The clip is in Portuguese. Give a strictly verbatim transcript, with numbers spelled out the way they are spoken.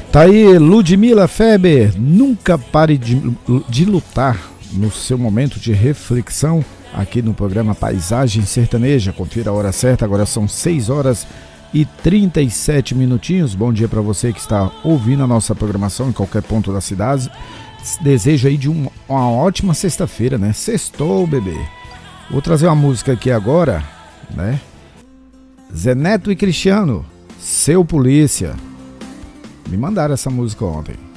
Tá aí Ludmila Feber, nunca pare de, de lutar no seu momento de reflexão aqui no programa Paisagem Sertaneja. Confira a hora certa, agora são seis horas e trinta e sete minutinhos. Bom dia para você que está ouvindo a nossa programação em qualquer ponto da cidade. Desejo aí de um, uma ótima sexta-feira, né? Sextou, bebê. Vou trazer uma música aqui agora, né? Zé Neto e Cristiano, Seu Polícia. Me mandaram essa música ontem.